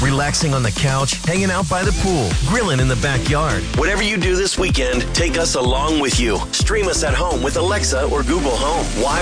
relaxing on the couch, hanging out by the pool, grilling in the backyard. Whatever you do this weekend, take us along with you. Stream us at home with Alexa or Google Home. Why